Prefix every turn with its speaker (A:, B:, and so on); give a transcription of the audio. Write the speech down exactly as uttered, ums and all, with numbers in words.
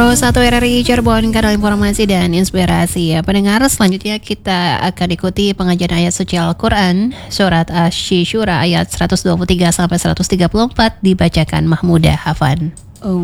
A: satu R R I Cirebon, kanal informasi dan inspirasi ya. Pendengar, selanjutnya kita akan ikuti pengajian ayat suci Al-Quran Surat Asy-Syura ayat seratus dua puluh tiga sampai seratus tiga puluh empat, dibacakan Mahmudah Hafan.